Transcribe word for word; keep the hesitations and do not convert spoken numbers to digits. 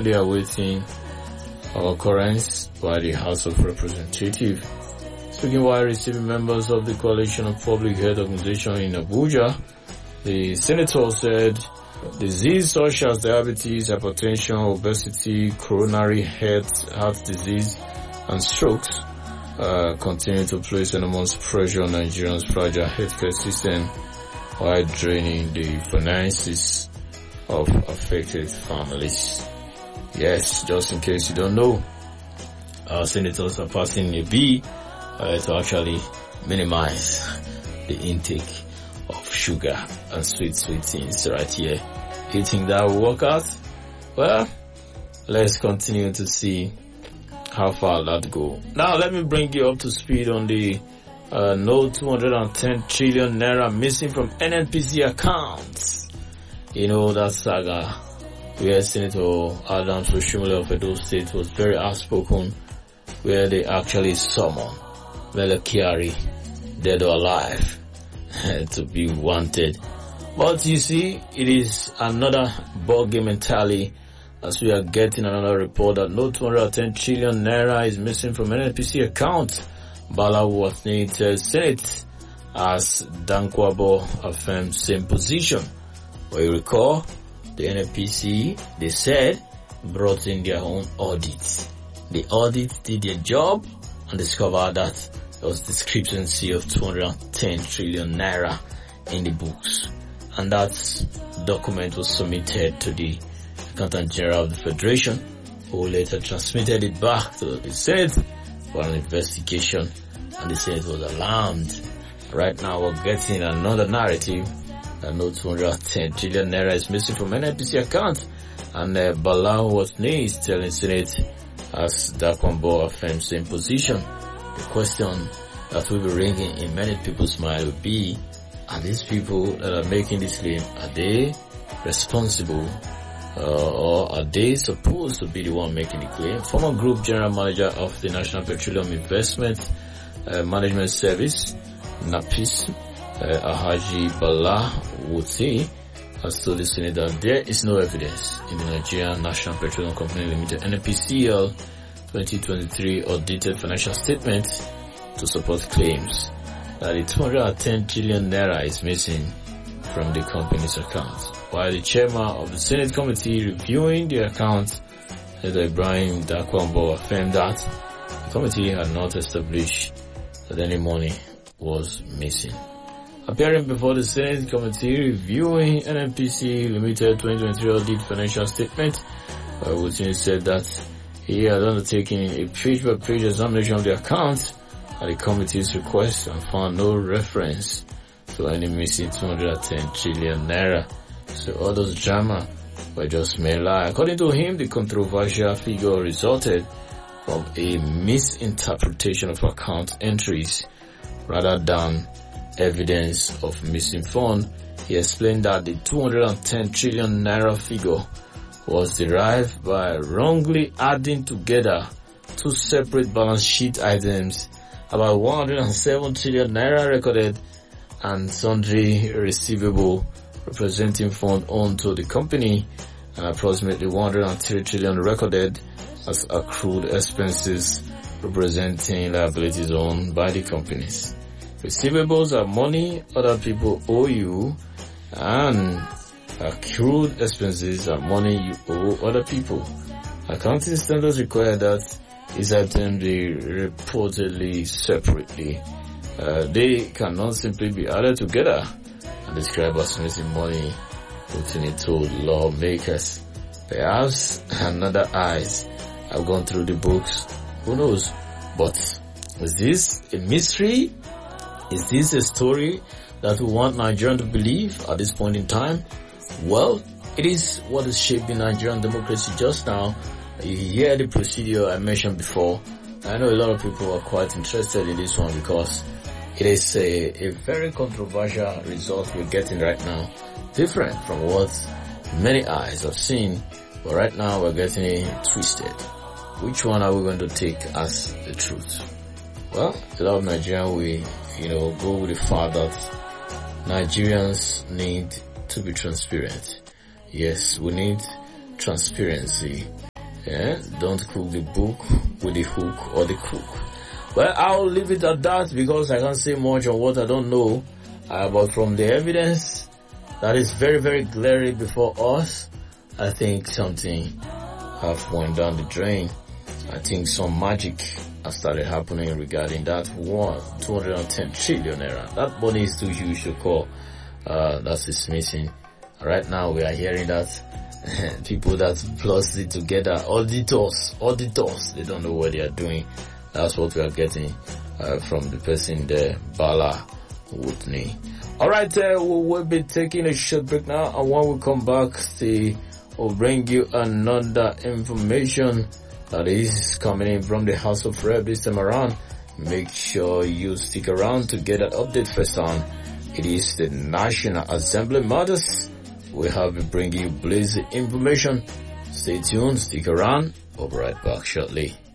they are waiting our occurrence by the House of Representatives. Speaking while receiving members of the Coalition of Public Health Organization in Abuja, the senator said disease such as diabetes, hypertension, obesity, coronary heart, heart disease, and strokes uh, continue to place enormous pressure on Nigeria's fragile healthcare system while draining the finances of affected families. Yes, just in case you don't know, our senators are passing a bill uh, to actually minimize the intake of sugar and sweet, sweet things right here. You think that will work out? Well, let's continue to see how far that go. Now, let me bring you up to speed on the uh, no two hundred ten trillion naira missing from N N P C accounts. You know, that saga where Senator Adams Oshimole of Edo State was very outspoken, where they actually summoned Mele Kyari, dead or alive, to be wanted. But you see, it is another ball game entirely, as we are getting another report that no two hundred ten trillion naira is missing from N N P C account. Bala Watney tells Senate as Dankwabo affirms same position. Well, you recall, the N N P C, they said, brought in their own audit. The audit did their job and discovered that there was discrepancy of two hundred ten trillion naira in the books. And that document was submitted to the Accountant General of the Federation, who later transmitted it back to the Senate for an investigation, and the Senate was alarmed. Right now we're getting another narrative that no two hundred ten trillion naira is missing from N N P C account, and uh, Bala Watney is telling Senate as Dakwambo affirms same position. The question that will be ringing in many people's mind will be, are these people that are making this claim, are they responsible uh, or are they supposed to be the one making the claim? Former Group General Manager of the National Petroleum Investment uh, Management Service, NAPIS, uh, Ahaji Bala Wuti, has told the Senate that there is no evidence in the Nigerian National Petroleum Company Limited N N P C L twenty twenty-three audited financial statement to support claims that the two hundred ten trillion naira is missing from the company's accounts. While the chairman of the Senate committee reviewing the accounts, Senator Ibrahim Dakwambo affirmed that the committee had not established that any money was missing. Appearing before the Senate committee reviewing N N P C Limited twenty twenty-three audit financial statement, uh, Wutin said that he had undertaken a page-by-page examination of the accounts at the committee's request and found no reference to any missing two hundred ten trillion naira. So all those drama were just mere lie. According to him, the controversial figure resulted from a misinterpretation of account entries rather than evidence of missing fund. He explained that the two hundred ten trillion naira figure was derived by wrongly adding together two separate balance sheet items, about one hundred seven trillion naira recorded and sundry receivable representing fund owned to the company, and approximately one hundred three trillion recorded as accrued expenses representing liabilities owned by the companies. Receivables are money other people owe you, and accrued expenses are money you owe other people. Accounting standards require that these items be reportedly separately. Uh, they cannot simply be added together and described as missing money, Wutin told lawmakers. Perhaps another eyes have gone through the books. Who knows? But is this a mystery? Is this a story that we want Nigerians to believe at this point in time? Well, it is what is shaping Nigerian democracy just now. You hear the procedure I mentioned before. I know a lot of people are quite interested in this one because it is a, a very controversial result we're getting right now. Different from what many eyes have seen, but right now we're getting it twisted. Which one are we going to take as the truth? Well, a lot of Nigerians, we, you know, go with the fact that Nigerians need to be transparent. Yes, we need transparency Yeah, don't cook the book with the hook or the crook. Well, I'll leave it at that because I can't say much on what I don't know. Uh, but from the evidence that is very, very glaring before us, I think something have went down the drain. I think some magic has started happening regarding that one, two hundred ten trillion naira. That money is too huge to call. Uh, that is missing. Right now we are hearing that people that plus it together, auditors, auditors, they don't know what they are doing. That's what we are getting uh, from the person there, Bala Whitney. Alright, uh, we'll, we'll be taking a short break now, and when we come back, see, we'll bring you another information that is coming in from the House of Rep this time around. Make sure you stick around to get that update first on. It is the National Assembly Matters. We have been bringing you blazing information. Stay tuned, stick around. We'll be right back shortly.